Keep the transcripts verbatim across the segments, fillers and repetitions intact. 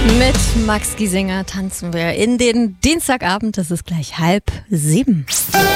Mit Max Giesinger tanzen wir in den Dienstagabend. Es ist gleich halb sieben.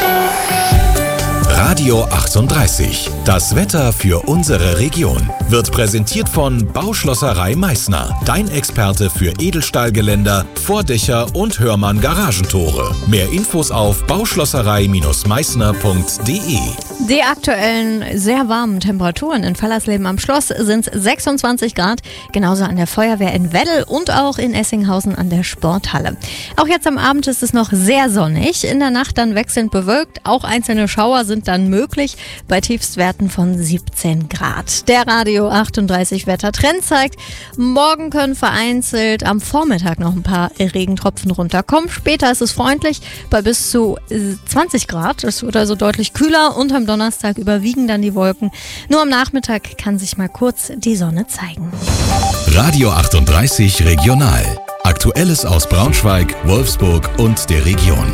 Radio achtunddreißig. Das Wetter für unsere Region wird präsentiert von Bauschlosserei Meißner. Dein Experte für Edelstahlgeländer, Vordächer und Hörmann Garagentore. Mehr Infos auf bauschlosserei Meißner punkt de. Die aktuellen sehr warmen Temperaturen in Fallersleben am Schloss sind sechsundzwanzig Grad. Genauso an der Feuerwehr in Weddel und auch in Essinghausen an der Sporthalle. Auch jetzt am Abend ist es noch sehr sonnig. In der Nacht dann wechselnd bewölkt. Auch einzelne Schauer sind dann möglich bei Tiefstwerten von siebzehn Grad. Der Radio achtunddreißig Wettertrend zeigt, morgen können vereinzelt am Vormittag noch ein paar Regentropfen runterkommen. Später ist es freundlich bei bis zu zwanzig Grad. Es wird also deutlich kühler und am Donnerstag überwiegen dann die Wolken. Nur am Nachmittag kann sich mal kurz die Sonne zeigen. Radio achtunddreißig Regional. Aktuelles aus Braunschweig, Wolfsburg und der Region.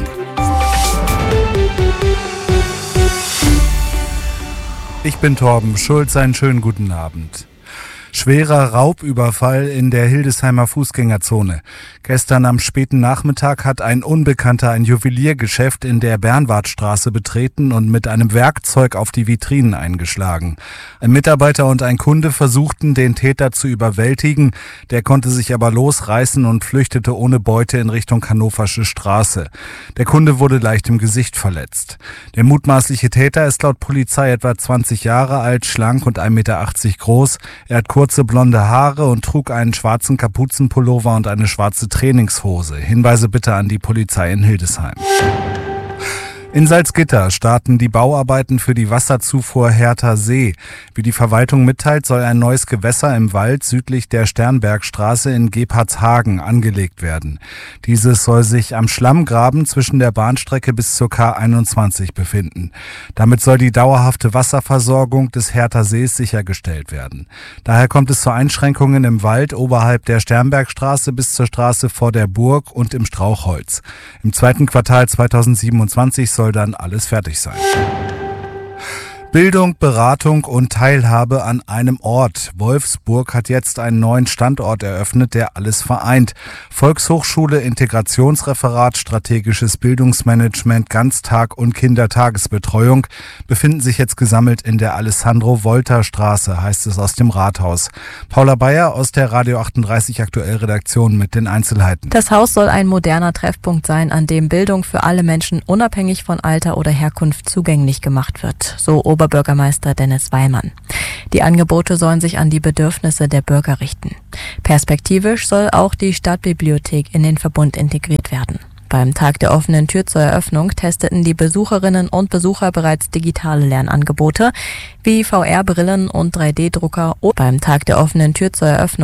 Ich bin Torben Schulz, einen schönen guten Abend. Schwerer Raubüberfall in der Hildesheimer Fußgängerzone. Gestern am späten Nachmittag hat ein Unbekannter ein Juweliergeschäft in der Bernwartstraße betreten und mit einem Werkzeug auf die Vitrinen eingeschlagen. Ein Mitarbeiter und ein Kunde versuchten, den Täter zu überwältigen. Der konnte sich aber losreißen und flüchtete ohne Beute in Richtung Hannoversche Straße. Der Kunde wurde leicht im Gesicht verletzt. Der mutmaßliche Täter ist laut Polizei etwa zwanzig Jahre alt, schlank und ein Meter achtzig groß. Er hat kurze blonde Haare und trug einen schwarzen Kapuzenpullover und eine schwarze Trainingshose. Hinweise bitte an die Polizei in Hildesheim. In Salzgitter starten die Bauarbeiten für die Wasserzufuhr Hertha See. Wie die Verwaltung mitteilt, soll ein neues Gewässer im Wald südlich der Sternbergstraße in Gebhardshagen angelegt werden. Dieses soll sich am Schlammgraben zwischen der Bahnstrecke bis zur K einundzwanzig befinden. Damit soll die dauerhafte Wasserversorgung des Hertha Sees sichergestellt werden. Daher kommt es zu Einschränkungen im Wald oberhalb der Sternbergstraße bis zur Straße vor der Burg und im Strauchholz. Im zweiten Quartal zweitausendsiebenundzwanzig soll dann alles fertig sein. Bildung, Beratung und Teilhabe an einem Ort. Wolfsburg hat jetzt einen neuen Standort eröffnet, der alles vereint. Volkshochschule, Integrationsreferat, strategisches Bildungsmanagement, Ganztag- und Kindertagesbetreuung befinden sich jetzt gesammelt in der Alessandro-Volta-Straße, heißt es aus dem Rathaus. Paula Bayer aus der Radio achtunddreißig Aktuell-Redaktion mit den Einzelheiten. Das Haus soll ein moderner Treffpunkt sein, an dem Bildung für alle Menschen unabhängig von Alter oder Herkunft zugänglich gemacht wird, so Oberbürgermeister Dennis Weimann. Die Angebote sollen sich an die Bedürfnisse der Bürger richten. Perspektivisch soll auch die Stadtbibliothek in den Verbund integriert werden. Beim Tag der offenen Tür zur Eröffnung testeten die Besucherinnen und Besucher bereits digitale Lernangebote wie V R-Brillen und drei D Drucker. Und beim Tag der offenen Tür zur Eröffnung